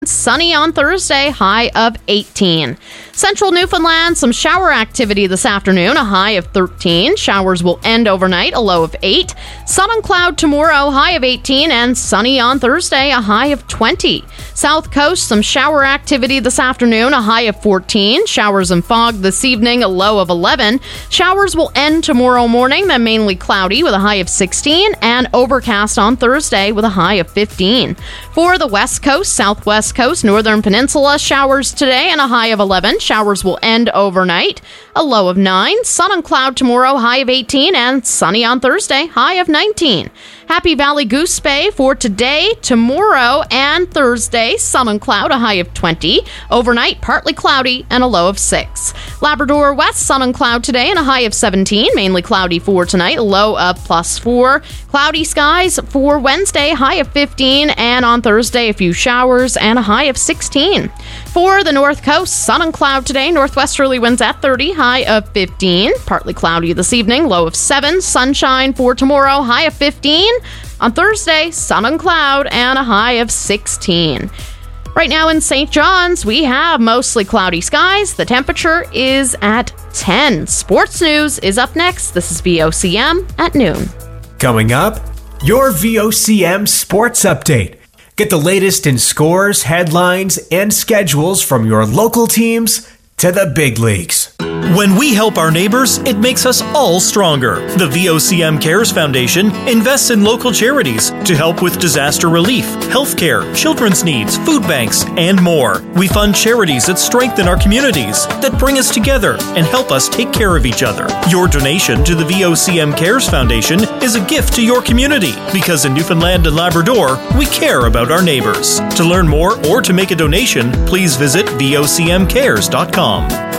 Sunny on Thursday, high of 18. Central Newfoundland, some shower activity this afternoon, a high of 13. Showers will end overnight, a low of 8. Sun and cloud tomorrow, high of 18, and sunny on Thursday, a high of 20. South Coast, some shower activity this afternoon, a high of 14. Showers and fog this evening, a low of 11. Showers will end tomorrow morning, then mainly cloudy with a high of 16, and overcast on Thursday with a high of 15. For the West Coast, Southwest Coast, Northern Peninsula, showers today and a high of 11. Showers will end overnight, a low of 9. Sun and cloud tomorrow, high of 18, and sunny on Thursday, high of 19. Happy Valley Goose Bay for today, tomorrow, and Thursday. Sun and cloud, a high of 20. Overnight, partly cloudy and a low of 6. Labrador West, sun and cloud today and a high of 17. Mainly cloudy for tonight, a low of +4. Cloudy skies for Wednesday, high of 15. And on Thursday, a few showers and a high of 16. For the North Coast, sun and cloud today. Northwesterly winds at 30, high of 15. Partly cloudy this evening, low of 7. Sunshine for tomorrow, high of 15. On Thursday, sun and cloud and a high of 16. Right now in St. John's, we have mostly cloudy skies. The temperature is at 10. Sports news is up next. This is VOCM at noon. Coming up, your VOCM Sports Update. Get the latest in scores, headlines, and schedules from your local teams to the big leagues. When we help our neighbors, it makes us all stronger. The VOCM Cares Foundation invests in local charities to help with disaster relief, healthcare, children's needs, food banks, and more. We fund charities that strengthen our communities, that bring us together and help us take care of each other. Your donation to the VOCM Cares Foundation is a gift to your community, because in Newfoundland and Labrador, we care about our neighbors. To learn more or to make a donation, please visit vocmcares.com.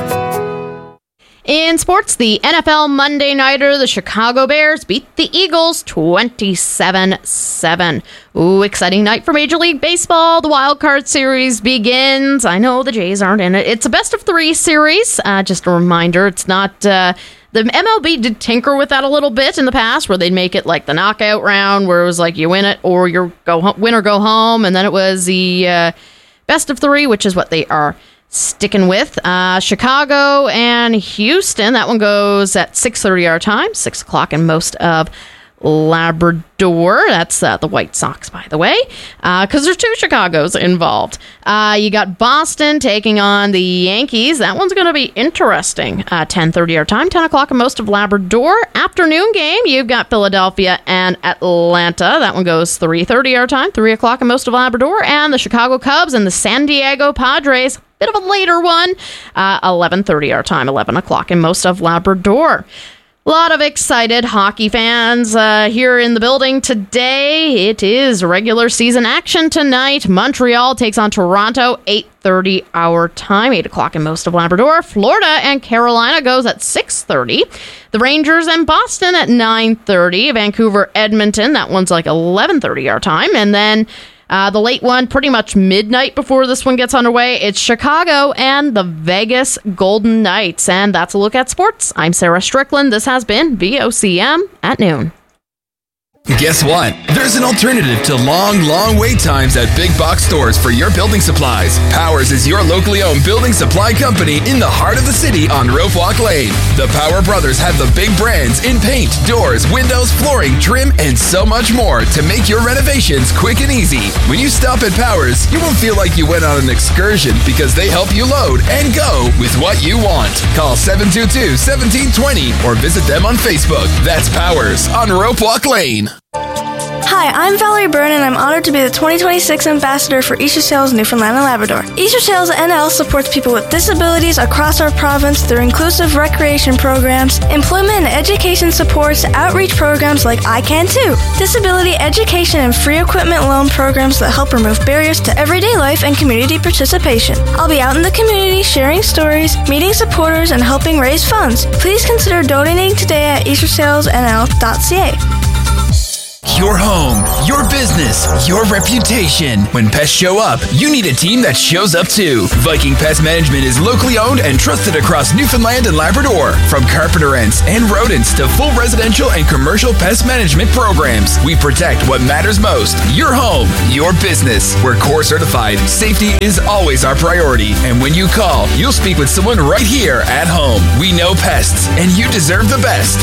In sports, the NFL Monday Nighter, the Chicago Bears beat the Eagles 27-7. Ooh, exciting night for Major League Baseball. The Wild Card Series begins. I know the Jays aren't in it. It's a best-of-3 series. Just a reminder, it's not... The MLB did tinker with that a little bit in the past, where they'd make it like the knockout round, where it was like you win it or you win or go home, and then it was the best-of-3, which is what they are sticking with. Chicago and Houston, that one goes at 6:30 our time, 6 o'clock in most of Labrador. That's the White Sox, by the way, because there's 2 Chicagos involved. You got Boston taking on the Yankees. That one's going to be interesting. 10:30 our time, 10 o'clock in most of Labrador. Afternoon game, you've got Philadelphia and Atlanta. That one goes 3:30 our time, 3 o'clock in most of Labrador. And the Chicago Cubs and the San Diego Padres, bit of a later one, 11:30 our time, 11 o'clock in most of Labrador. A lot of excited hockey fans here in the building today. It is regular season action tonight. Montreal takes on Toronto, 8:30 our time, 8 o'clock in most of Labrador. Florida and Carolina goes at 6:30. The Rangers and Boston at 9:30. Vancouver, Edmonton, that one's like 11:30 our time. And then the late one, pretty much midnight before this one gets underway, it's Chicago and the Vegas Golden Knights. And that's a look at sports. I'm Sarah Strickland. This has been VOCM at noon. Guess what? There's an alternative to long wait times at big box stores for your building supplies. Powers is your locally owned building supply company in the heart of the city on Rope Walk Lane. The Power Brothers have the big brands in paint, doors, windows, flooring, trim, and so much more to make your renovations quick and easy. When you stop at Powers, you won't feel like you went on an excursion, because they help you load and go with what you want. Call 722-1720 or visit them on Facebook. That's Powers on Rope Walk Lane. Hi, I'm Valerie Byrne, and I'm honored to be the 2026 Ambassador for Easter Sales Newfoundland and Labrador. Easter Sales NL supports people with disabilities across our province through inclusive recreation programs, employment and education supports, outreach programs like I Can Too, disability education and free equipment loan programs that help remove barriers to everyday life and community participation. I'll be out in the community sharing stories, meeting supporters, and helping raise funds. Please consider donating today at eastersalesnl.ca. Your home, your business, your reputation. When pests show up, you need a team that shows up too. Viking Pest Management is locally owned and trusted across Newfoundland and Labrador. From carpenter ants and rodents to full residential and commercial pest management programs, we protect what matters most. Your home, your business. We're core certified. Safety is always our priority. And when you call, you'll speak with someone right here at home. We know pests, and you deserve the best.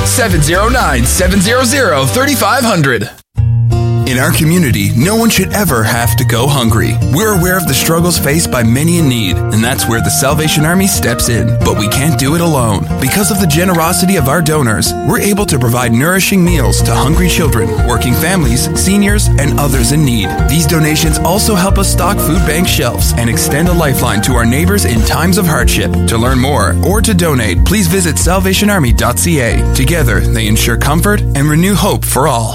709-700-3500. In our community, no one should ever have to go hungry. We're aware of the struggles faced by many in need, and that's where the Salvation Army steps in. But we can't do it alone. Because of the generosity of our donors, we're able to provide nourishing meals to hungry children, working families, seniors, and others in need. These donations also help us stock food bank shelves and extend a lifeline to our neighbors in times of hardship. To learn more or to donate, please visit salvationarmy.ca. Together, they ensure comfort and renew hope for all.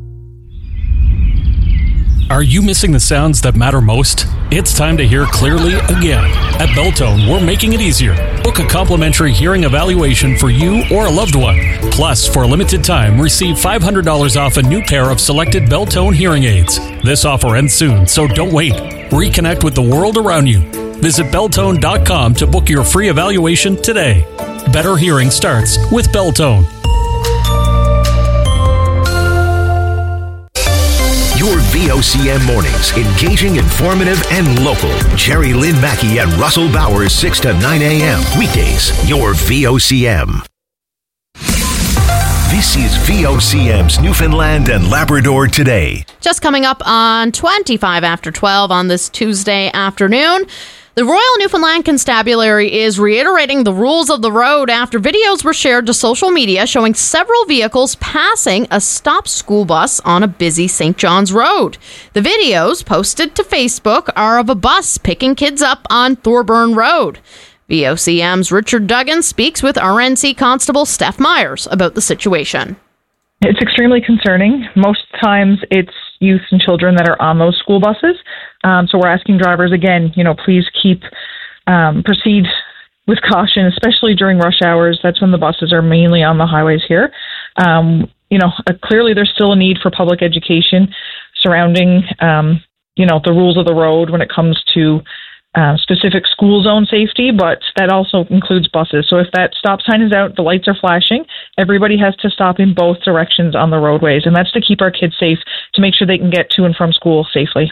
Are you missing the sounds that matter most? It's time to hear clearly again. At Beltone, we're making it easier. Book a complimentary hearing evaluation for you or a loved one. Plus, for a limited time, receive $500 off a new pair of selected Beltone hearing aids. This offer ends soon, so don't wait. Reconnect with the world around you. Visit Beltone.com to book your free evaluation today. Better hearing starts with Beltone. Your VOCM mornings, engaging, informative, and local. Jerry Lynn Mackey and Russell Bowers, 6 to 9 a.m. Weekdays, your VOCM. This is VOCM's Newfoundland and Labrador Today. Just coming up on 25 after 12 on this Tuesday afternoon. The Royal Newfoundland Constabulary is reiterating the rules of the road after videos were shared to social media showing several vehicles passing a stopped school bus on a busy St. John's Road. The videos posted to Facebook are of a bus picking kids up on Thorburn Road. VOCM's Richard Duggan speaks with RNC Constable Steph Myers about the situation. It's extremely concerning. Most times it's youth and children that are on those school buses. So we're asking drivers again, please proceed with caution, especially during rush hours. That's when the buses are mainly on the highways here. Clearly there's still a need for public education surrounding, the rules of the road when it comes to specific school zone safety, but that also includes buses. So if that stop sign is out, the lights are flashing, everybody has to stop in both directions on the roadways. And that's to keep our kids safe, to make sure they can get to and from school safely.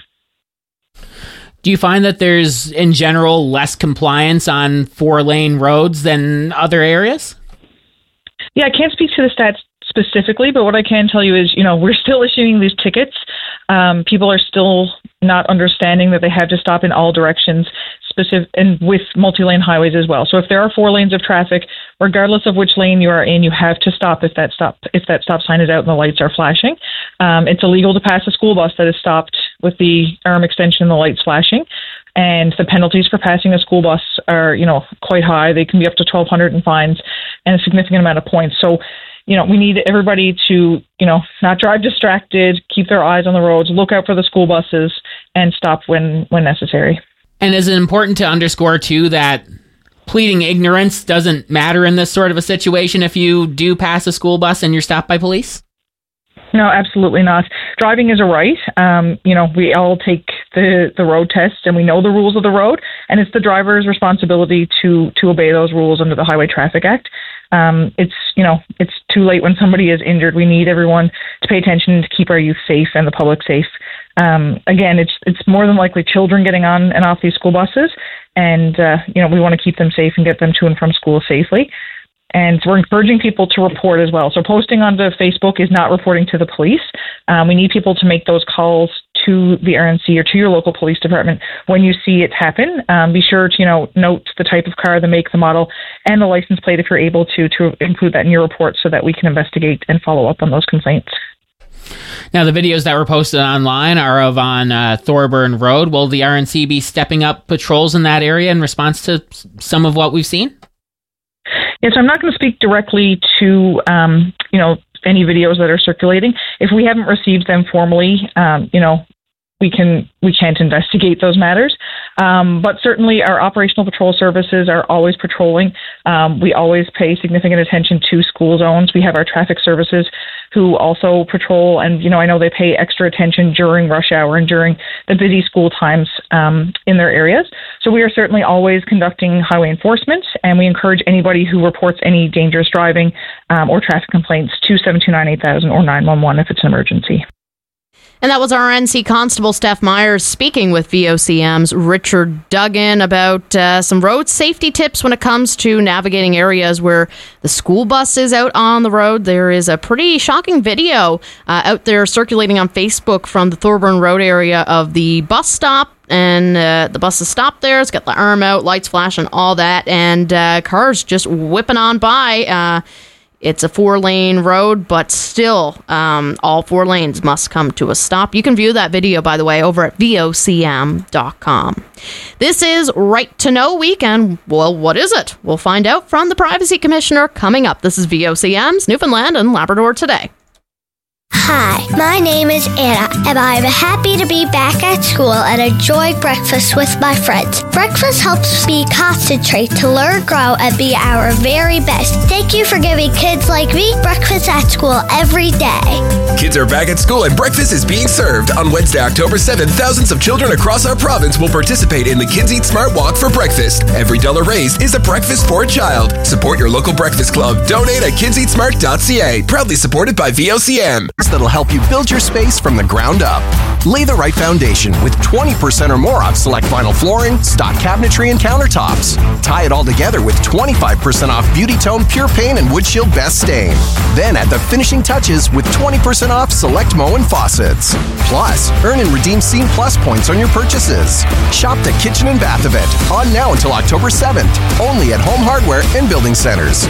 Do you find that there's, in general, less compliance on 4-lane roads than other areas? Yeah, I can't speak to the stats specifically, but what I can tell you is, we're still issuing these tickets. People are still not understanding that they have to stop in all directions, and with multi-lane highways as well. So if there are 4 lanes of traffic, regardless of which lane you are in, you have to stop if that stop sign is out and the lights are flashing. It's illegal to pass a school bus that is stopped with the arm extension and the lights flashing. And the penalties for passing a school bus are, quite high. They can be up to $1,200 in fines and a significant amount of points. So, we need everybody to, not drive distracted, keep their eyes on the roads, look out for the school buses, and stop when necessary. And is it important to underscore, too, that pleading ignorance doesn't matter in this sort of a situation if you do pass a school bus and you're stopped by police? No, absolutely not. Driving is a right. We all take the road test and we know the rules of the road, and it's the driver's responsibility to obey those rules under the Highway Traffic Act. It's too late when somebody is injured. We need everyone to pay attention to keep our youth safe and the public safe. Again, it's more than likely children getting on and off these school buses, and we want to keep them safe and get them to and from school safely. And we're encouraging people to report as well. So posting onto Facebook is not reporting to the police. We need people to make those calls to the RNC or to your local police department when you see it happen. Be sure to, note the type of car, the make, the model, and the license plate if you're able to include that in your report so that we can investigate and follow up on those complaints. Now, the videos that were posted online are of on Thorburn Road. Will the RNC be stepping up patrols in that area in response to some of what we've seen? Yes, I'm not going to speak directly to, any videos that are circulating. If we haven't received them formally, we can't investigate those matters. But certainly our operational patrol services are always patrolling. We always pay significant attention to school zones. We have our traffic services who also patrol, and I know they pay extra attention during rush hour and during the busy school times in their areas. So we are certainly always conducting highway enforcement, and we encourage anybody who reports any dangerous driving or traffic complaints to 729-8000 or 911 if it's an emergency. And that was our NC Constable Steph Myers speaking with VOCM's Richard Duggan about some road safety tips when it comes to navigating areas where the school bus is out on the road. There is a pretty shocking video out there circulating on Facebook from the Thorburn Road area of the bus stop. And the bus is stopped there. It's got the arm out, lights flashing, all that. And cars just whipping on by. It's a 4-lane road, but still, all 4 lanes must come to a stop. You can view that video, by the way, over at VOCM.com. This is Right to Know Week, and, well, what is it? We'll find out from the Privacy Commissioner coming up. This is VOCM's Newfoundland and Labrador Today. Hi, my name is Anna, and I'm happy to be back at school and enjoy breakfast with my friends. Breakfast helps me concentrate to learn, grow, and be our very best. Thank you for giving kids like me breakfast at school every day. Kids are back at school and breakfast is being served. On Wednesday, October 7th, thousands of children across our province will participate in the Kids Eat Smart Walk for Breakfast. Every dollar raised is a breakfast for a child. Support your local breakfast club. Donate at kidseatsmart.ca. Proudly supported by VOCM. That'll help you build your space from the ground up. Lay the right foundation with 20% or more off select vinyl flooring, stock cabinetry, and countertops. Tie it all together with 25% off Beauty Tone Pure Paint and Wood Shield Best Stain. Then add the finishing touches with 20% off select Moen faucets. Plus, earn and redeem Scene Plus points on your purchases. Shop the Kitchen and Bath event on now until October 7th, only at Home Hardware and Building Centers.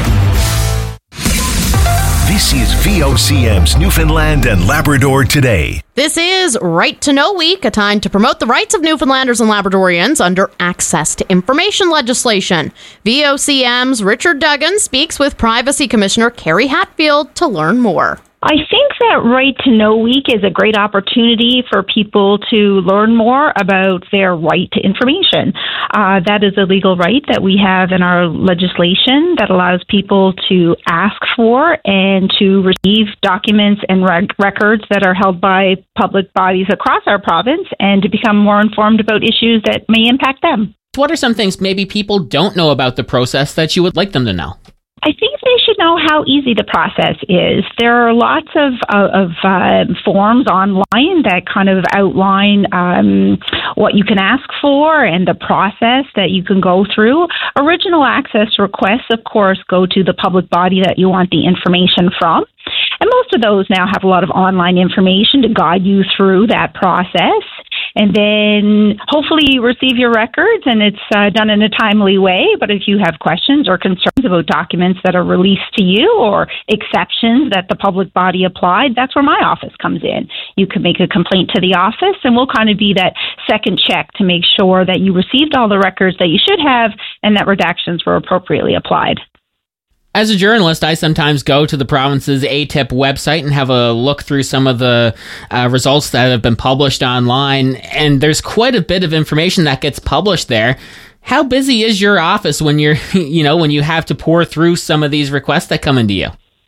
This is VOCM's Newfoundland and Labrador Today. This is Right to Know Week, a time to promote the rights of Newfoundlanders and Labradorians under access to information legislation. VOCM's Richard Duggan speaks with Privacy Commissioner Carrie Hatfield to learn more. I think that Right to Know Week is a great opportunity for people to learn more about their right to information. That is a legal right that we have in our legislation that allows people to ask for and to receive documents and records that are held by public bodies across our province and to become more informed about issues that may impact them. What are some things maybe people don't know about the process that you would like them to know? I think they should know how easy the process is. There are lots of forms online that kind of outline what you can ask for and the process that you can go through. Original access requests, of course, go to the public body that you want the information from. And most of those now have a lot of online information to guide you through that process. And then hopefully you receive your records and it's done in a timely way. But if you have questions or concerns about documents that are released to you or exceptions that the public body applied, that's where my office comes in. You can make a complaint to the office and we'll kind of be that second check to make sure that you received all the records that you should have and that redactions were appropriately applied. As a journalist, I sometimes go to the province's ATIP website and have a look through some of the results that have been published online, and there's quite a bit of information that gets published there. How busy is your office when you're, when you have to pour through some of these requests that come into you?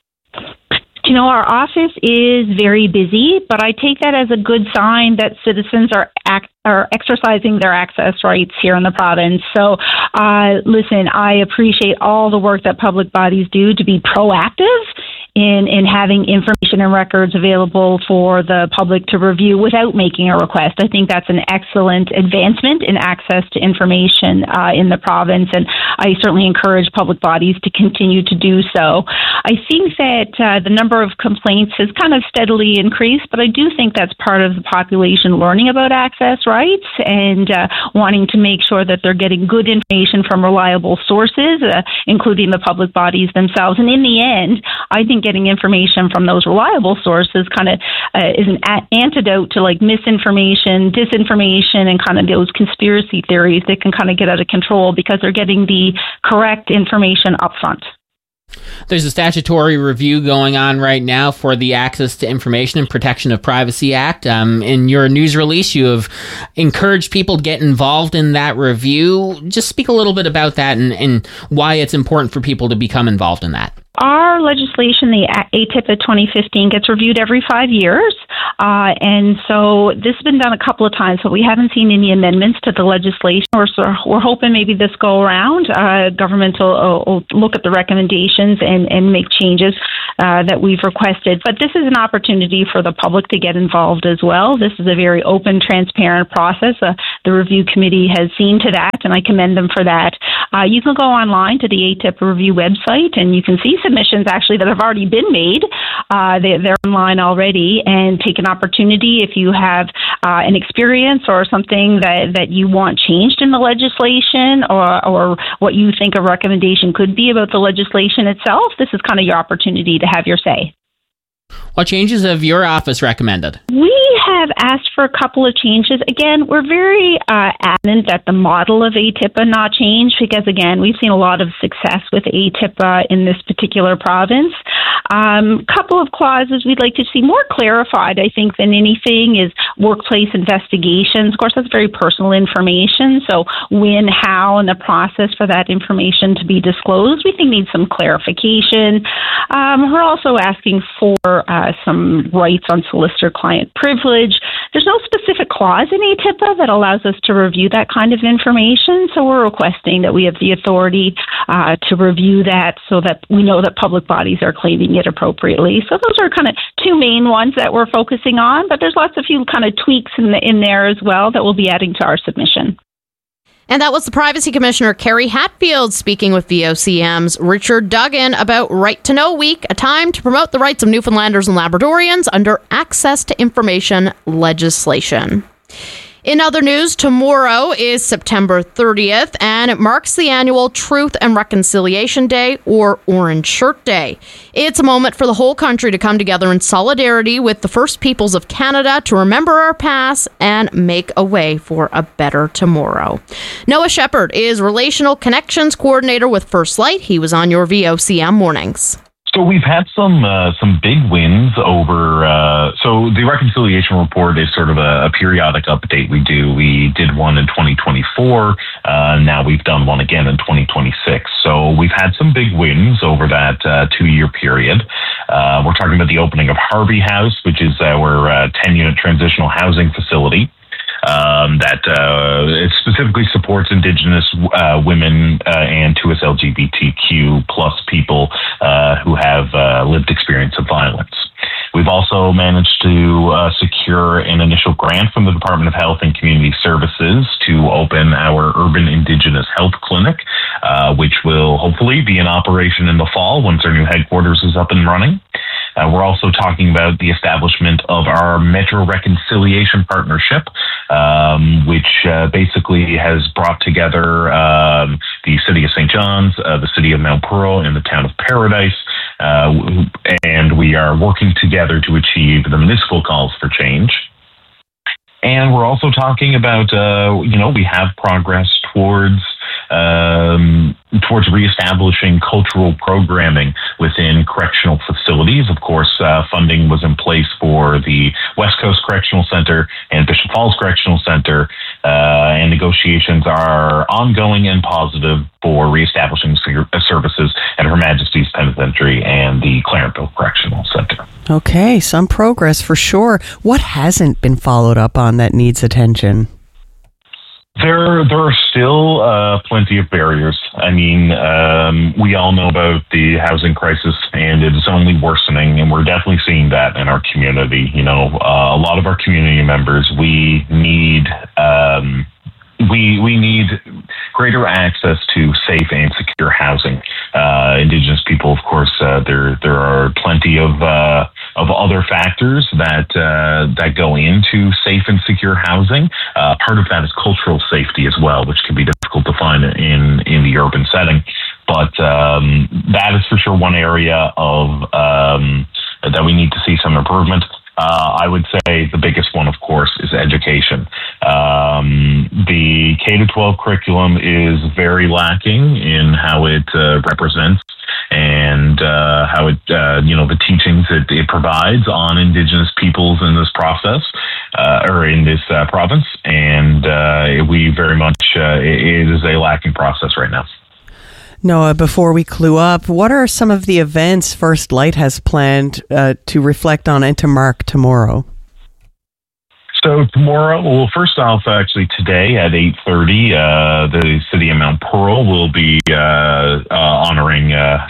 Our office is very busy, but I take that as a good sign that citizens are exercising their access rights here in the province. So, listen, I appreciate all the work that public bodies do to be proactive in having information and records available for the public to review without making a request. I think that's an excellent advancement in access to information in the province, and I certainly encourage public bodies to continue to do so. I think that the number of complaints has kind of steadily increased, but I do think that's part of the population learning about access rights and wanting to make sure that they're getting good information from reliable sources, including the public bodies themselves. And in the end, I think getting information from those reliable sources kind of is an antidote to like misinformation, disinformation, and kind of those conspiracy theories that can kind of get out of control because they're getting the correct information up front. There's a statutory review going on right now for the Access to Information and Protection of Privacy Act. In your news release, you have encouraged people to get involved in that review. Just speak a little bit about that and why it's important for people to become involved in that. Our legislation, the ATIP of 2015, gets reviewed every 5 years. And so this has been done a couple of times, but we haven't seen any amendments to the legislation. We're hoping maybe this go around, government will look at the recommendations and make changes that we've requested. But this is an opportunity for the public to get involved as well. This is a very open, transparent process. The review committee has seen to that, and I commend them for that. You can go online to the ATIP review website, and you can see submissions actually that have already been made. They're online already, and take an opportunity if you have an experience or something that you want changed in the legislation, or what you think a recommendation could be about the legislation itself. This is kind of your opportunity to have your say. What changes have your office recommended? We have asked for a couple of changes. Again, we're very adamant that the model of ATIPA not change because, again, we've seen a lot of success with ATIPA in this particular province. Couple of clauses we'd like to see more clarified, I think, than anything is workplace investigations. Of course, that's very personal information, so when, how, and the process for that information to be disclosed, we think needs some clarification. We're also asking for some rights on solicitor-client privilege. There's no specific clause in ATIPA that allows us to review that kind of information, so we're requesting that we have the authority to review that so that we know that public bodies are claiming it appropriately. So those are kind of two main ones that we're focusing on, but there's lots of few kind of tweaks in there as well that we'll be adding to our submission. And that was the Privacy Commissioner, Carrie Hatfield, speaking with VOCM's Richard Duggan about Right to Know Week, a time to promote the rights of Newfoundlanders and Labradorians under Access to Information legislation. In other news, tomorrow is September 30th, and it marks the annual Truth and Reconciliation Day, or Orange Shirt Day. It's a moment for the whole country to come together in solidarity with the First Peoples of Canada to remember our past and make a way for a better tomorrow. Noah Shepard is Relational Connections Coordinator with First Light. He was on your VOCM mornings. So we've had some big wins over. So the reconciliation report is sort of a periodic update we do. We did one in 2024. Now we've done one again in 2026. So we've had some big wins over that 2-year period. We're talking about the opening of Harvey House, which is our 10-unit transitional housing facility. That it specifically supports Indigenous women and 2S LGBTQ plus people who have lived experience of violence. We've also managed to secure an initial grant from the Department of Health and Community Services to open our Urban Indigenous Health Clinic, which will hopefully be in operation in the fall once our new headquarters is up and running. We're also talking about the establishment of our Metro Reconciliation Partnership, which basically has brought together the City of St. John's, the City of Mount Pearl, and the Town of Paradise, and we are working together to achieve the municipal calls for change. And we're also talking about, we have progress towards reestablishing cultural programming within correctional facilities. Of course, funding was in place for the West Coast Correctional Center and Bishop Falls Correctional Center, and negotiations are ongoing and positive for reestablishing services at Her Majesty's Penitentiary and the Clarentville Correctional Center. Okay, some progress for sure. What hasn't been followed up on that needs attention? There are still plenty of barriers. I mean, we all know about the housing crisis, and it is only worsening, and we're definitely seeing that in our community. A lot of our community members, we need greater access to safe and secure housing. Indigenous people, of course, there are plenty of other factors that go into safe and secure housing. Part of that is cultural safety as well, which can be difficult to find in the urban setting. But that is for sure one area of that we need to see some improvement. I would say the biggest one, of course, is education. The K-12 curriculum is very lacking in how it represents and and how it, the teachings that it provides on Indigenous peoples in this process, or in this province. And we very much, it is a lacking process right now. Noah, before we clue up, what are some of the events First Light has planned to reflect on and to mark tomorrow? So tomorrow, well, first off, actually today at 8:30, the city of Mount Pearl will be honoring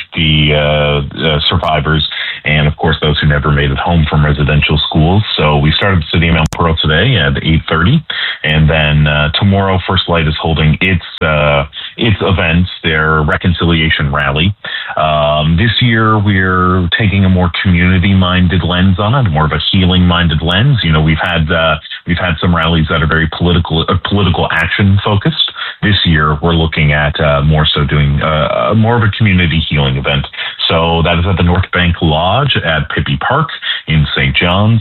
the survivors and, of course, those who never made it home from residential schools. So we started the city of Mount Pearl today at 8:30, and then tomorrow, First Light is holding its events, their reconciliation rally. This year, we're taking a more community-minded lens on it, more of a healing-minded lens. You know, we've had some rallies that are very political action focused. This year, we're looking at more so doing more of a community healing event. So that is at the North Bank Lodge at Pippi Park in St. John's.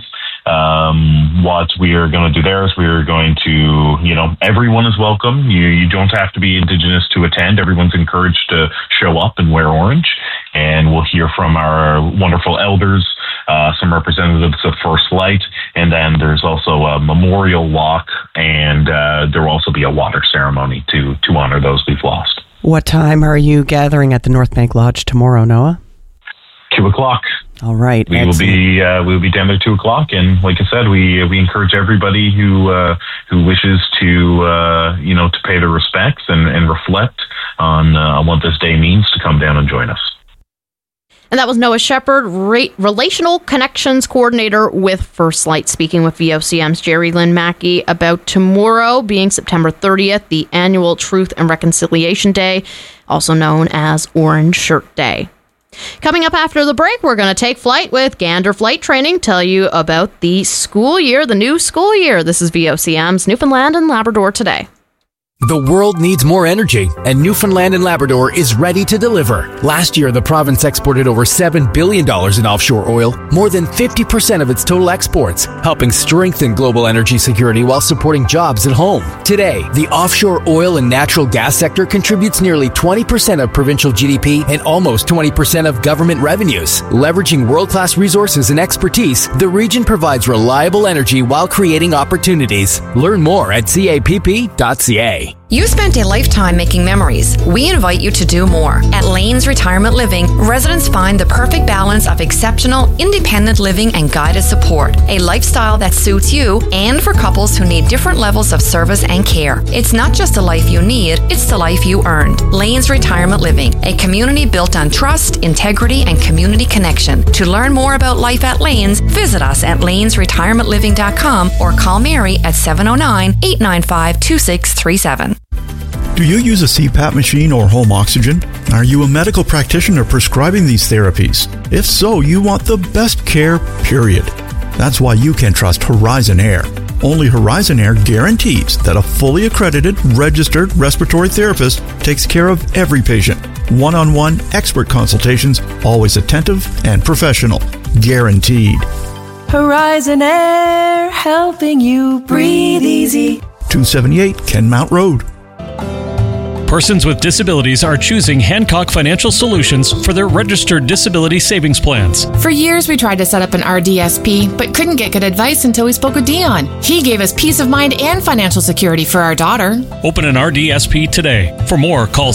What we are going to do there is we are going to, everyone is welcome. You don't have to be Indigenous to attend. Everyone's encouraged to show up and wear orange. And we'll hear from our wonderful elders, some representatives of First Light, and then there's also a memorial walk, and there will also be a water ceremony to honor those we've lost. What time are you gathering at the North Bank Lodge tomorrow, Noah? 2:00. All right. We'll be down there 2:00, and like I said, we encourage everybody who wishes to pay their respects and reflect on what this day means to come down and join us. And that was Noah Shepard, Relational Connections Coordinator with First Light, speaking with VOCM's Jerry Lynn Mackey about tomorrow being September 30th, the annual Truth and Reconciliation Day, also known as Orange Shirt Day. Coming up after the break, we're going to take flight with Gander Flight Training, tell you about the new school year. This is VOCM's Newfoundland and Labrador Today. The world needs more energy, and Newfoundland and Labrador is ready to deliver. Last year, the province exported over $7 billion in offshore oil, more than 50% of its total exports, helping strengthen global energy security while supporting jobs at home. Today, the offshore oil and natural gas sector contributes nearly 20% of provincial GDP and almost 20% of government revenues. Leveraging world-class resources and expertise, the region provides reliable energy while creating opportunities. Learn more at capp.ca. You spent a lifetime making memories. We invite you to do more. At Lanes Retirement Living, residents find the perfect balance of exceptional, independent living and guided support. A lifestyle that suits you and for couples who need different levels of service and care. It's not just the life you need, it's the life you earned. Lanes Retirement Living, a community built on trust, integrity, and community connection. To learn more about life at Lanes, visit us at lanesretirementliving.com or call Mary at 709-895-2637. Do you use a CPAP machine or home oxygen? Are you a medical practitioner prescribing these therapies? If so, you want the best care, period. That's why you can trust Horizon Air. Only Horizon Air guarantees that a fully accredited, registered respiratory therapist takes care of every patient. One-on-one expert consultations, always attentive and professional. Guaranteed. Horizon Air, helping you breathe easy. 278 Kenmount Road. Persons with disabilities are choosing Hancock Financial Solutions for their registered disability savings plans. For years, we tried to set up an RDSP, but couldn't get good advice until we spoke with Dion. He gave us peace of mind and financial security for our daughter. Open an RDSP today. For more, call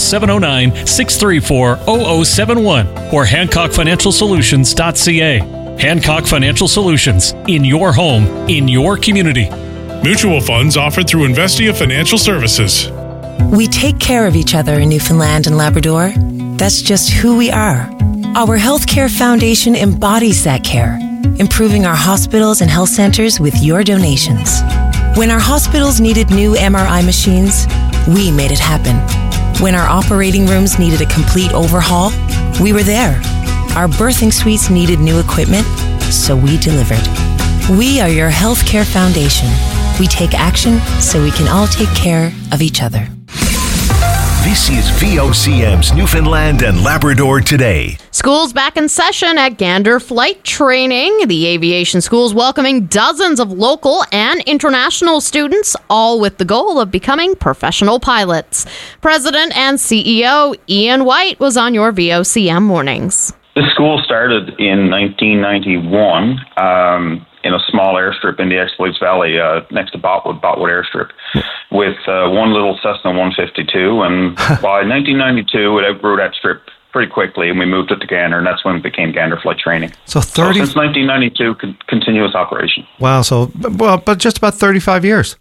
709-634-0071 or HancockFinancialSolutions.ca. Hancock Financial Solutions. In your home, in your community. Mutual funds offered through Investia Financial Services. We take care of each other in Newfoundland and Labrador. That's just who we are. Our Healthcare Foundation embodies that care, improving our hospitals and health centers with your donations. When our hospitals needed new MRI machines, we made it happen. When our operating rooms needed a complete overhaul, we were there. Our birthing suites needed new equipment, so we delivered. We are your Healthcare Foundation. We take action so we can all take care of each other. This is VOCM's Newfoundland and Labrador Today. School's back in session at Gander Flight Training. The aviation school's welcoming dozens of local and international students, all with the goal of becoming professional pilots. President and CEO Ian White was on your VOCM mornings. The school started in 1991 in a small airstrip in the Exploits Valley next to Botwood Airstrip with one little Cessna 152. And by 1992, it outgrew that strip pretty quickly, and we moved it to Gander, and that's when it became Gander Flight Training. So since 1992, continuous operation. Wow, but just about 35 years.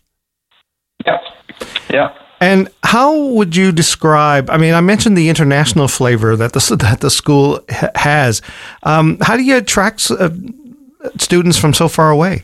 Yeah. And how would you describe, I mean, I mentioned the international flavor that the school has. How do you attract students from so far away?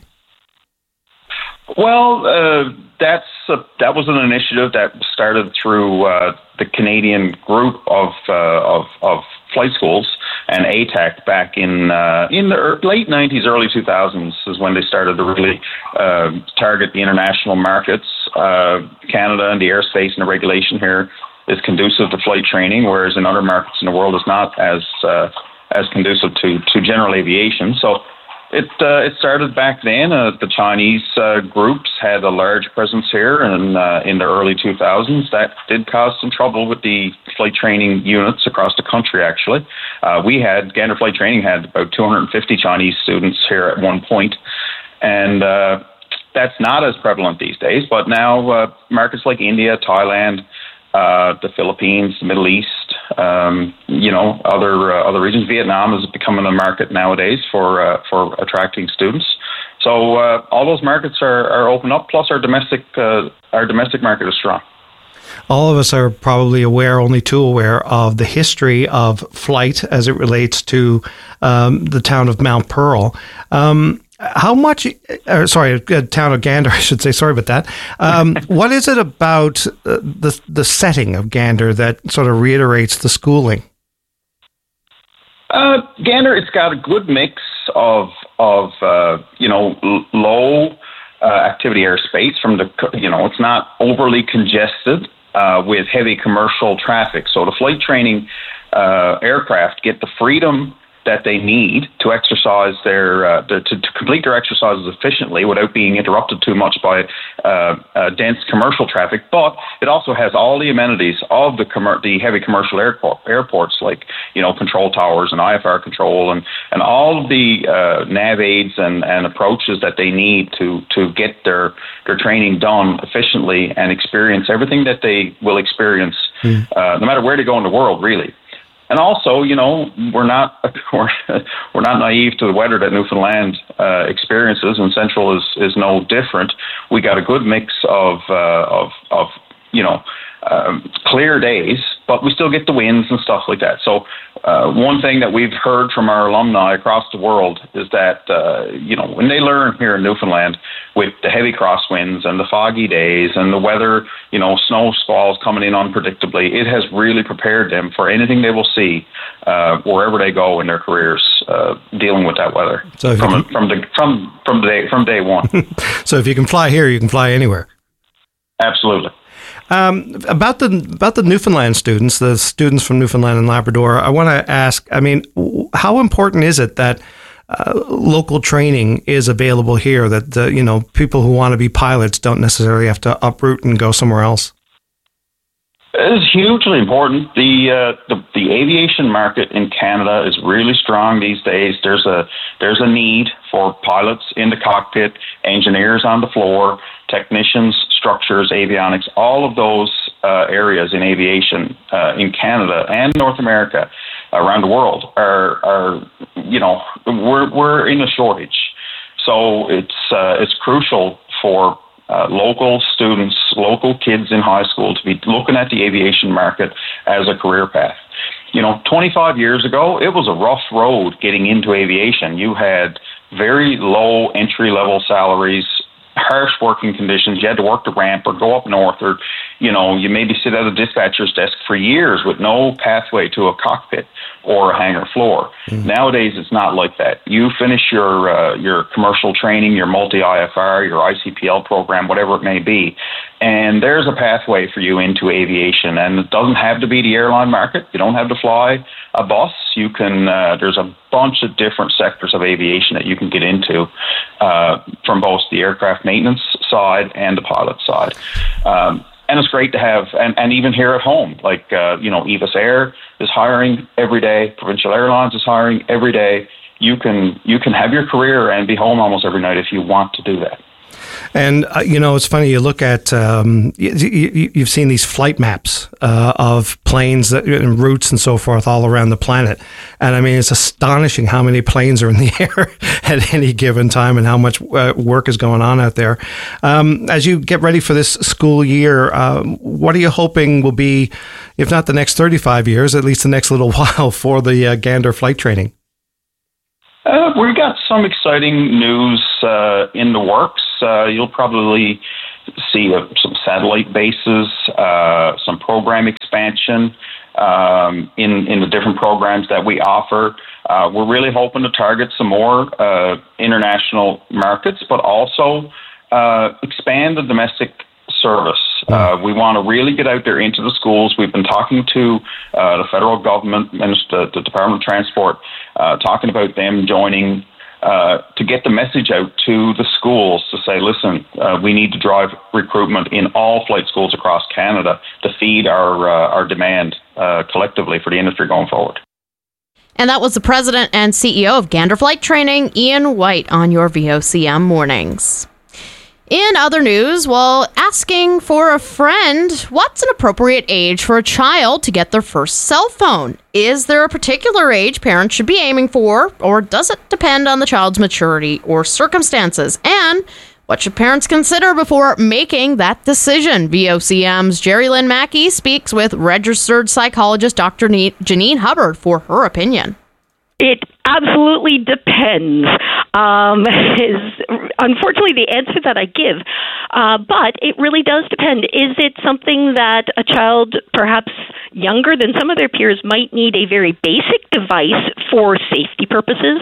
Well, that was an initiative that started through the Canadian group of flight schools and ATAC back in the late 90s, early 2000s is when they started to really target the international markets. Canada and the airspace and the regulation here is conducive to flight training, whereas in other markets in the world it's not as conducive to general aviation. So it started back then. The Chinese groups had a large presence here, and in the early 2000s, that did cause some trouble with the flight training units across the country. Actually, Gander Flight Training had about 250 Chinese students here at one point, and that's not as prevalent these days. But now markets like India, Thailand, the Philippines, the Middle East, other regions. Vietnam is becoming a market nowadays for attracting students. So all those markets are open up. Plus our domestic market is strong. All of us are probably only too aware of the history of flight as it relates to the town of Mount Pearl. How much, town of Gander, I should say, sorry about that. What is it about the setting of Gander that sort of reiterates the schooling? Gander, it's got a good mix of low activity airspace it's not overly congested with heavy commercial traffic. So the flight training aircraft get the freedom that they need to exercise to complete their exercises efficiently without being interrupted too much by dense commercial traffic. But it also has all the amenities of the heavy commercial airports, like control towers and IFR control and all of the nav aids and approaches that they need to get their training done efficiently and experience everything that they will experience no matter where they go in the world, really. And also, we're not naive to the weather that Newfoundland experiences, and Central is no different. We got a good mix of clear days, but we still get the winds and stuff like that. So one thing that we've heard from our alumni across the world is that when they learn here in Newfoundland with the heavy crosswinds and the foggy days and the weather, snow squalls coming in unpredictably, it has really prepared them for anything they will see wherever they go in their careers dealing with that weather. So from day one. So if you can fly here, you can fly anywhere. Absolutely. About the Newfoundland students, the students from Newfoundland and Labrador, I want to ask, how important is it that local training is available here, that people who want to be pilots don't necessarily have to uproot and go somewhere else? It's hugely important. The aviation market in Canada is really strong these days. There's a need for pilots in the cockpit, engineers on the floor, technicians, structures, avionics, all of those areas in aviation in Canada and North America, around the world, we're in a shortage. So it's crucial for local students, local kids in high school to be looking at the aviation market as a career path. 25 years ago, it was a rough road getting into aviation. You had very low entry-level salaries, harsh working conditions. You had to work the ramp or go up north, or you maybe sit at a dispatcher's desk for years with no pathway to a cockpit. or a hangar floor. Nowadays, it's not like that. You finish your commercial training, your multi-IFR, your ICPL program, whatever it may be, and there's a pathway for you into aviation. And it doesn't have to be the airline market. You don't have to fly a bus. You can. There's a bunch of different sectors of aviation that you can get into from both the aircraft maintenance side and the pilot side. And it's great to have, and even here at home, like, Evis Air is hiring every day. Provincial Airlines is hiring every day. You can have your career and be home almost every night if you want to do that. And, it's funny, you look at, you've seen these flight maps of planes and routes and so forth all around the planet. And I mean, it's astonishing how many planes are in the air at any given time and how much work is going on out there. As you get ready for this school year, what are you hoping will be, if not the next 35 years, at least the next little while for the Gander flight training? We've got some exciting news in the works. You'll probably see some satellite bases, some program expansion in the different programs that we offer. We're really hoping to target some more international markets, but also expand the domestic service. We want to really get out there into the schools. We've been talking to the federal government, the Department of Transport, talking about them joining to get the message out to the schools to say, listen, we need to drive recruitment in all flight schools across Canada to feed our demand collectively for the industry going forward. And that was the president and CEO of Gander Flight Training, Ian White, on your VOCM mornings. In other news, asking for a friend, what's an appropriate age for a child to get their first cell phone? Is there a particular age parents should be aiming for, or does it depend on the child's maturity or circumstances? And what should parents consider before making that decision? VOCM's Jerry Lynn Mackey speaks with registered psychologist Dr. Janine Hubbard for her opinion. It absolutely depends, is unfortunately the answer that I give. But it really does depend. Is it something that a child perhaps younger than some of their peers might need a very basic device for safety purposes,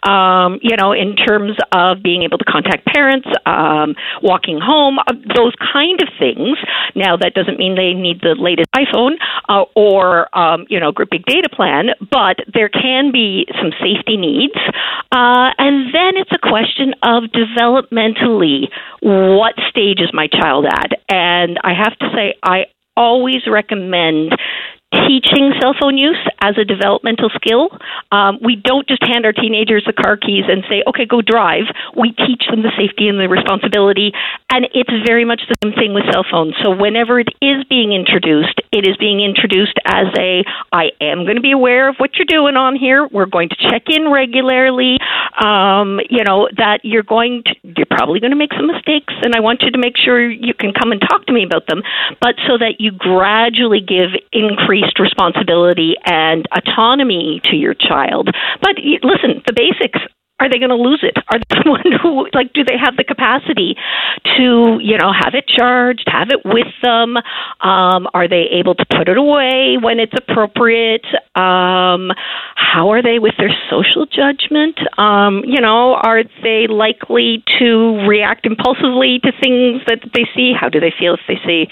in terms of being able to contact parents, walking home, those kind of things. Now, that doesn't mean they need the latest iPhone or big data plan, but there can be some safety needs. And then it's a question of developmentally, what stage is my child at? And I have to say, I always recommend teaching cell phone use as a developmental skill. We don't just hand our teenagers the car keys and say, okay, go drive. We teach them the safety and the responsibility, and it's very much the same thing with cell phones. So whenever it is being introduced, it is being introduced as I am going to be aware of what you're doing on here. We're going to check in regularly, that you're probably going to make some mistakes, and I want you to make sure you can come and talk to me about them, but so that you gradually give increased responsibility and autonomy to your child. But listen, the basics, are they going to lose it? Are they someone who, do they have the capacity to, have it charged, have it with them? Are they able to put it away when it's appropriate? How are they with their social judgment? Are they likely to react impulsively to things that they see? How do they feel if they see,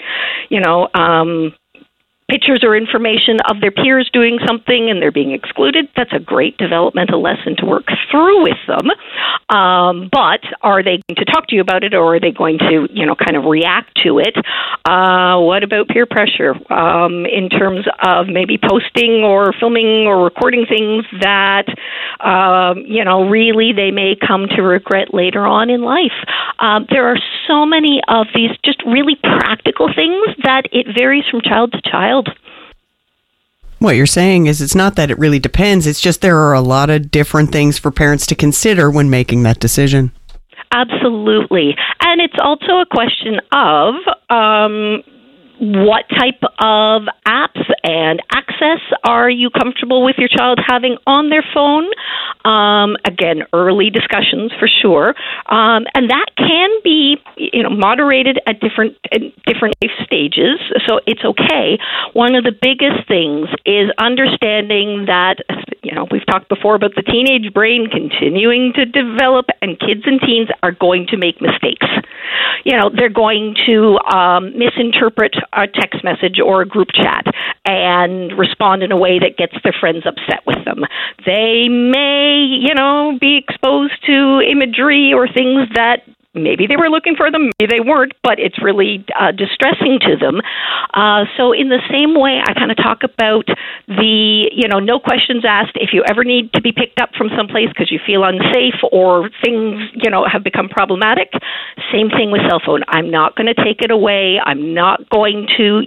pictures or information of their peers doing something and they're being excluded? That's a great developmental lesson to work through with them. But are they going to talk to you about it, or are they going to, kind of react to it? What about peer pressure in terms of maybe posting or filming or recording things that, really they may come to regret later on in life? There are so many of these just really practical things that it varies from child to child. What you're saying is it's not that it really depends. It's just there are a lot of different things for parents to consider when making that decision. Absolutely. And it's also a question of what type of apps and access access are you comfortable with your child having on their phone? Again, early discussions for sure. And that can be, moderated at different life stages, so it's okay. One of the biggest things is understanding that, we've talked before about the teenage brain continuing to develop, and kids and teens are going to make mistakes. They're going to misinterpret a text message or a group chat and respond in a way that gets their friends upset with them. They may, be exposed to imagery or things that maybe they were looking for them, maybe they weren't, but it's really distressing to them. So in the same way, I kind of talk about the, no questions asked. If you ever need to be picked up from someplace because you feel unsafe or things, have become problematic, same thing with cell phone. I'm not going to take it away. I'm not going to,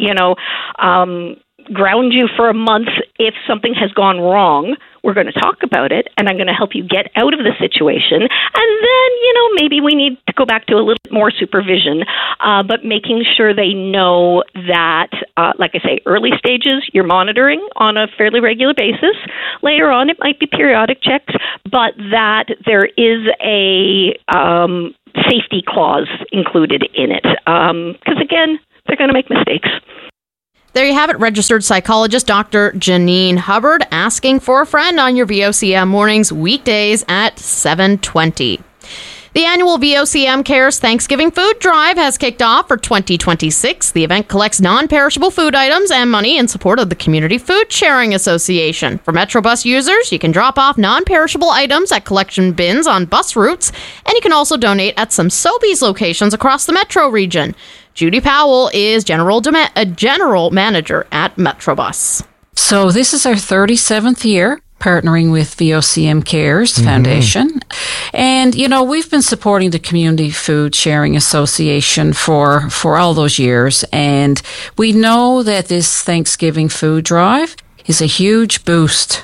ground you for a month if something has gone wrong. We're going to talk about it, and I'm going to help you get out of the situation. And then, maybe we need to go back to a little bit more supervision, but making sure they know that, like I say, early stages, you're monitoring on a fairly regular basis. Later on, it might be periodic checks, but that there is a safety clause included in it. Because, again, they're going to make mistakes. There you have it, registered psychologist Dr. Janine Hubbard asking for a friend on your VOCM mornings weekdays at 7:20. The annual VOCM Cares Thanksgiving Food Drive has kicked off for 2026. The event collects non-perishable food items and money in support of the Community Food Sharing Association. For Metrobus users, you can drop off non-perishable items at collection bins on bus routes, and you can also donate at some Sobeys locations across the metro region. Judy Powell is general manager at Metrobus. So this is our 37th year partnering with VOCM Cares Foundation. And, we've been supporting the Community Food Sharing Association for all those years. And we know that this Thanksgiving food drive is a huge boost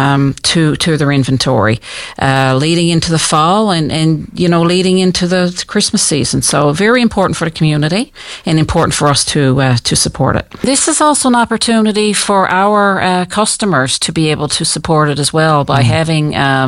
to their inventory, leading into the fall and leading into the Christmas season. So very important for the community and important for us to support it. This is also an opportunity for our customers to be able to support it as well by having,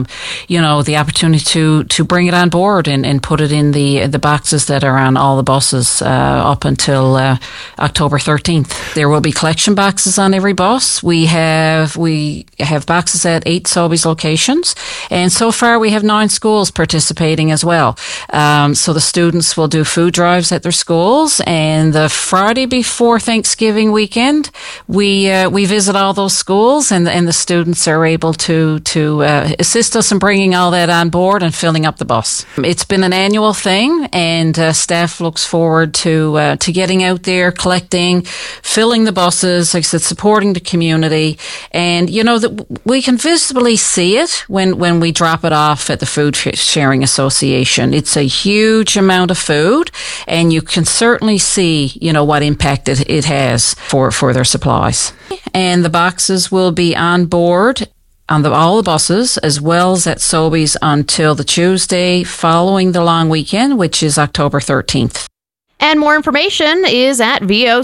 the opportunity to bring it on board and put it in the boxes that are on all the buses up until October 13th. There will be collection boxes on every bus. We have boxes at 8 Sobeys locations, and so far we have 9 schools participating as well. So the students will do food drives at their schools, and the Friday before Thanksgiving weekend, we visit all those schools, and the students are able to assist us in bringing all that on board and filling up the bus. It's been an annual thing, and staff looks forward to getting out there, collecting, filling the buses, like I said, supporting the community, and we can visibly see it when we drop it off at the Food Sharing Association. It's a huge amount of food, and you can certainly see, what impact it has for their supplies. And the boxes will be on board on all the buses, as well as at Sobeys until the Tuesday following the long weekend, which is October 13th. And more information is at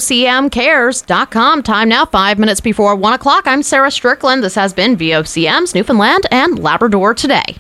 VOCMcares.com. Time now, 5 minutes before 1 o'clock. I'm Sarah Strickland. This has been VOCM's Newfoundland and Labrador Today.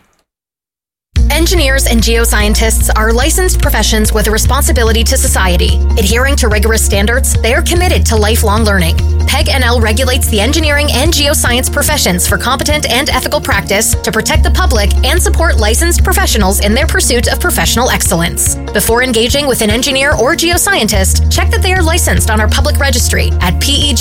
Engineers and geoscientists are licensed professions with a responsibility to society. Adhering to rigorous standards, they are committed to lifelong learning. PEG NL regulates the engineering and geoscience professions for competent and ethical practice to protect the public and support licensed professionals in their pursuit of professional excellence. Before engaging with an engineer or geoscientist, check that they are licensed on our public registry at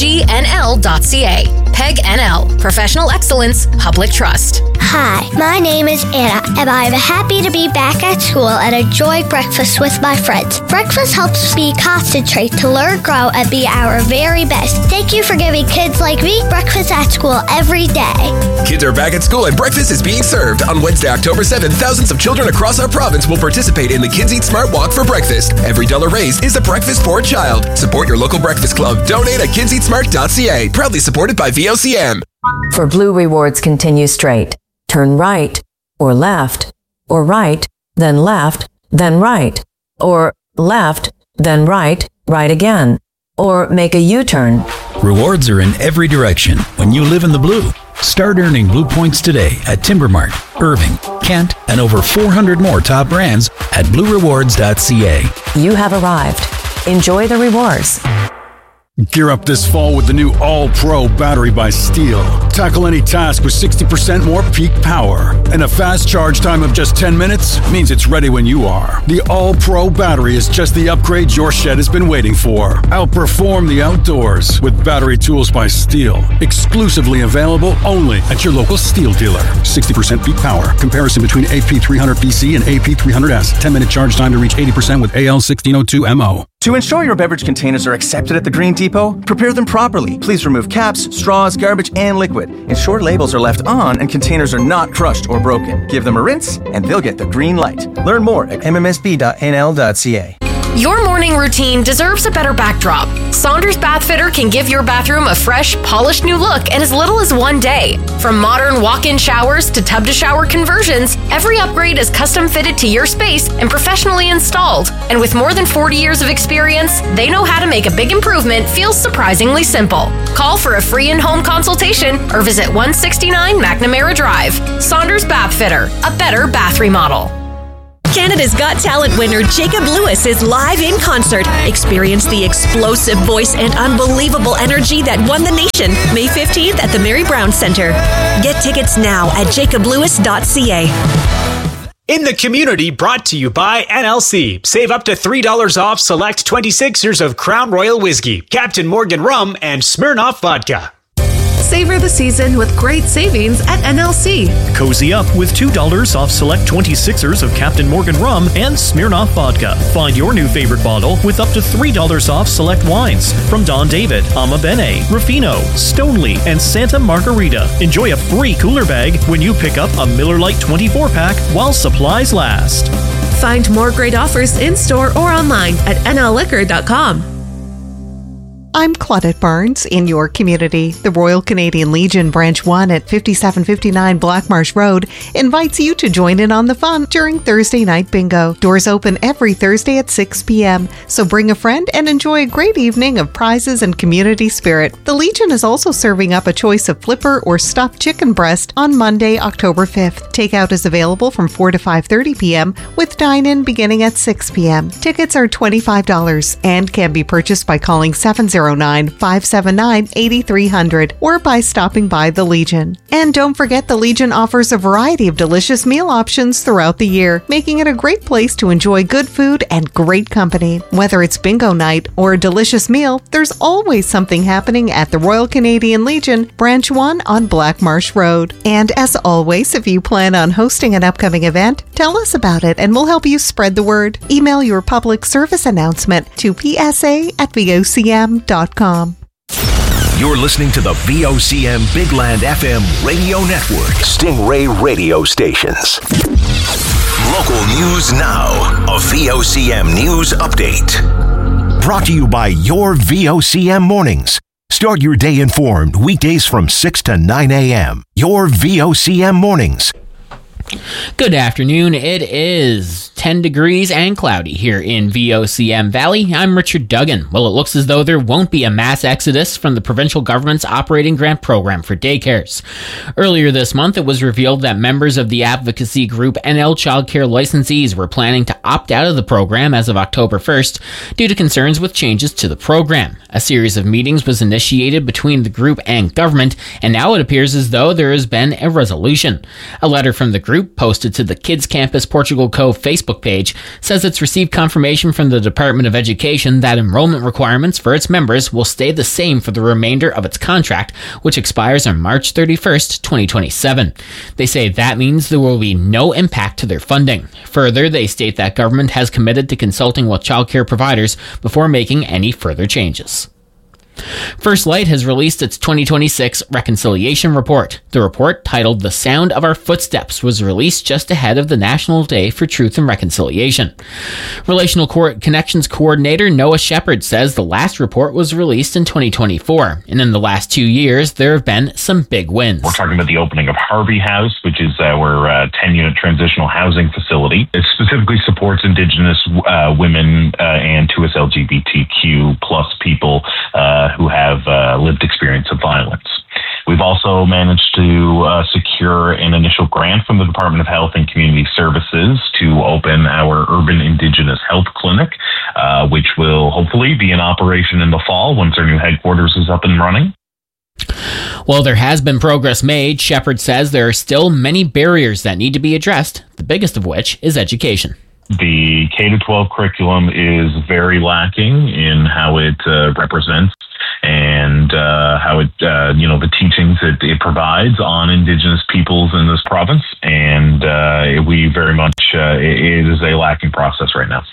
pegnl.ca. PEG NL, Professional Excellence, Public Trust. Hi, my name is Anna, and I'm happy to be back at school and enjoy breakfast with my friends. Breakfast helps me concentrate to learn, grow, and be our very best. Thank you for giving kids like me breakfast at school every day. Kids are back at school and breakfast is being served. On Wednesday, October 7th, thousands of children across our province will participate in the Kids Eat Smart Walk for breakfast. Every dollar raised is a breakfast for a child. Support your local breakfast club. Donate at kidseatsmart.ca. Proudly supported by VOCM. For Blue Rewards, continue straight. Turn right or left or right, then left, then right, or left, then right, right again, or make a U-turn. Rewards are in every direction when you live in the blue. Start earning Blue Points today at Timbermart, Irving, Kent, and over 400 more top brands at bluerewards.ca. You have arrived. Enjoy the rewards. Gear up this fall with the new All-Pro battery by Steel. Tackle any task with 60% more peak power. And a fast charge time of just 10 minutes means it's ready when you are. The All-Pro battery is just the upgrade your shed has been waiting for. Outperform the outdoors with Battery Tools by Steel. Exclusively available only at your local Steel dealer. 60% peak power. Comparison between AP300BC and AP300S. 10-minute charge time to reach 80% with AL1602MO. To ensure your beverage containers are accepted at the Green Depot, prepare them properly. Please remove caps, straws, garbage, and liquid. Ensure labels are left on and containers are not crushed or broken. Give them a rinse, and they'll get the green light. Learn more at mmsb.nl.ca. Your morning routine deserves a better backdrop. Saunders Bath Fitter can give your bathroom a fresh, polished new look in as little as 1 day. From modern walk-in showers to tub-to-shower conversions, every upgrade is custom fitted to your space and professionally installed. And with more than 40 years of experience, they know how to make a big improvement feel surprisingly simple. Call for a free in-home consultation or visit 169 McNamara Drive. Saunders Bath Fitter, a better bath remodel. Canada's Got Talent winner Jacob Lewis is live in concert. Experience the explosive voice and unbelievable energy that won the nation May 15th at the Mary Brown Centre. Get tickets now at jacoblewis.ca. In the community, brought to you by NLC. Save up to $3 off select 26ers of Crown Royal Whiskey, Captain Morgan Rum, and Smirnoff Vodka. Savor the season with great savings at NLC. Cozy up with $2 off select 26ers of Captain Morgan Rum and Smirnoff Vodka. Find your new favorite bottle with up to $3 off select wines from Don David, Amabene, Ruffino, Stoneleigh, and Santa Margarita. Enjoy a free cooler bag when you pick up a Miller Lite 24-pack while supplies last. Find more great offers in-store or online at nlliquor.com. I'm Claudette Barnes in your community. The Royal Canadian Legion Branch 1 at 5759 Blackmarsh Road invites you to join in on the fun during Thursday night bingo. Doors open every Thursday at 6 p.m., so bring a friend and enjoy a great evening of prizes and community spirit. The Legion is also serving up a choice of flipper or stuffed chicken breast on Monday, October 5th. Takeout is available from 4 to 5:30 p.m. with dine-in beginning at 6 p.m. Tickets are $25 and can be purchased by calling 709-579-8300 or by stopping by the Legion. And don't forget, the Legion offers a variety of delicious meal options throughout the year, making it a great place to enjoy good food and great company. Whether it's bingo night or a delicious meal, there's always something happening at the Royal Canadian Legion, Branch 1 on Blackmarsh Road. And as always, if you plan on hosting an upcoming event, tell us about it and we'll help you spread the word. Email your public service announcement to psa@vocm.com. You're listening to the VOCM Big Land FM radio network. Stingray radio stations. Local news now. A VOCM news update. Brought to you by your VOCM mornings. Start your day informed weekdays from 6 to 9 a.m. Your VOCM mornings. Good afternoon. It is 10 degrees and cloudy here in VOCM Valley. I'm Richard Duggan. Well, it looks as though there won't be a mass exodus from the provincial government's operating grant program for daycares. Earlier this month, it was revealed that members of the advocacy group NL Childcare licensees were planning to opt out of the program as of October 1st due to concerns with changes to the program. A series of meetings was initiated between the group and government, and now it appears as though there has been a resolution. A letter from the group posted to the Kids Campus Portugal Cove Facebook page says it's received confirmation from the Department of Education that enrollment requirements for its members will stay the same for the remainder of its contract, which expires on March 31st, 2027. They say that means there will be no impact to their funding. Further, they state that government has committed to consulting with childcare providers before making any further changes. First Light has released its 2026 Reconciliation Report. The report, titled The Sound of Our Footsteps, was released just ahead of the National Day for Truth and Reconciliation. Relational Connections Coordinator Noah Shepard says the last report was released in 2024, and in the last 2 years, there have been some big wins. We're talking about the opening of Harvey House, which is our 10-unit transitional housing facility. It specifically supports Indigenous women and 2S LGBTQ plus people who have lived experience of violence. We've also managed to secure an initial grant from the Department of Health and Community Services to open our Urban Indigenous Health Clinic, which will hopefully be in operation in the fall once our new headquarters is up and running. While there has been progress made, Shepherd says there are still many barriers that need to be addressed, the biggest of which is education. The K-12 curriculum is very lacking in how it represents and how it, the teachings that it provides on Indigenous peoples in this province. And we very much, it is a lacking process right now.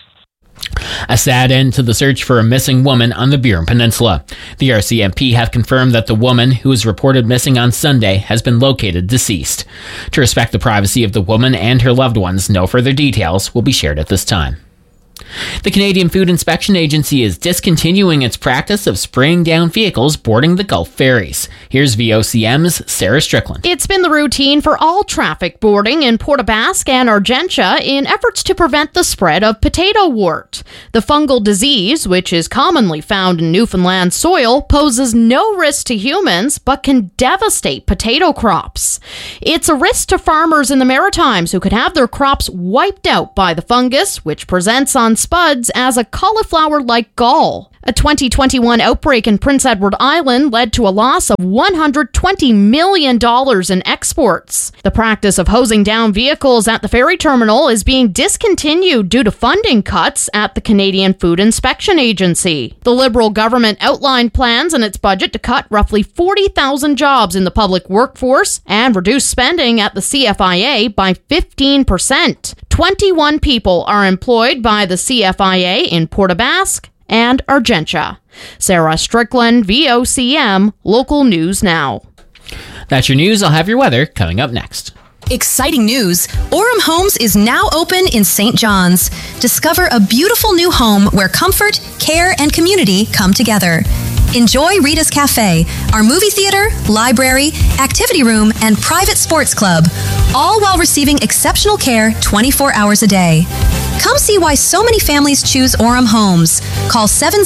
A sad end to the search for a missing woman on the Burin Peninsula. The RCMP have confirmed that the woman, who was reported missing on Sunday, has been located deceased. To respect the privacy of the woman and her loved ones, no further details will be shared at this time. The Canadian Food Inspection Agency is discontinuing its practice of spraying down vehicles boarding the Gulf ferries. Here's VOCM's Sarah Strickland. It's been the routine for all traffic boarding in Port aux Basques and Argentia in efforts to prevent the spread of potato wart. The fungal disease, which is commonly found in Newfoundland soil, poses no risk to humans but can devastate potato crops. It's a risk to farmers in the Maritimes who could have their crops wiped out by the fungus, which presents on spuds as a cauliflower-like gall. A 2021 outbreak in Prince Edward Island led to a loss of $120 million in exports. The practice of hosing down vehicles at the ferry terminal is being discontinued due to funding cuts at the Canadian Food Inspection Agency. The Liberal government outlined plans in its budget to cut roughly 40,000 jobs in the public workforce and reduce spending at the CFIA by 15%. 21 people are employed by the CFIA in Port aux Basques and Argentia. Sarah Strickland, VOCM, Local News Now. That's your news. I'll have your weather coming up next. Exciting news! Orem Homes is now open in St. John's. Discover a beautiful new home where comfort, care, and community come together. Enjoy Rita's Cafe, our movie theater, library, activity room, and private sports club, all while receiving exceptional care 24 hours a day. Come see why so many families choose Orem Homes. Call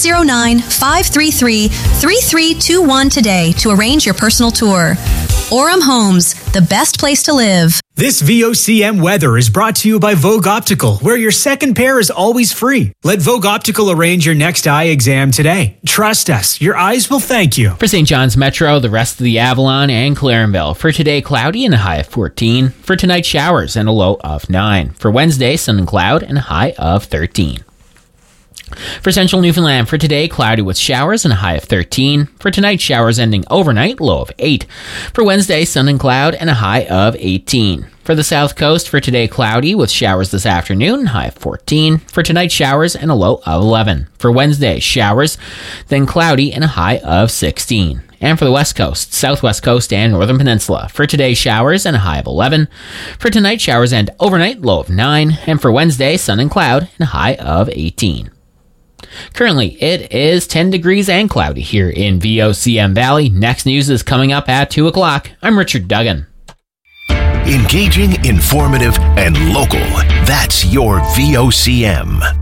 709-533-3321 today to arrange your personal tour. Orem Homes, the best place to live. This VOCM weather is brought to you by Vogue Optical, where your second pair is always free. Let Vogue Optical arrange your next eye exam today. Trust us, your eyes will thank you. For St. John's Metro, the rest of the Avalon and Clarenville. For today, cloudy and a high of 14. For tonight, showers and a low of 9. For Wednesday, sun and cloud and a high of 13. For central Newfoundland, for today, cloudy with showers and a high of 13. For tonight, showers ending overnight, low of 8. For Wednesday, sun and cloud and a high of 18. For the south coast, for today, cloudy with showers this afternoon, high of 14. For tonight, showers and a low of 11. For Wednesday, showers, then cloudy and a high of 16. And for the west coast, southwest coast, and northern peninsula, for today, showers and a high of 11. For tonight, showers and overnight, low of 9. And for Wednesday, sun and cloud and a high of 18. Currently, it is 10 degrees and cloudy here in VOCM Valley. Next news is coming up at 2 o'clock. I'm Richard Duggan. Engaging, informative, and local. That's your VOCM.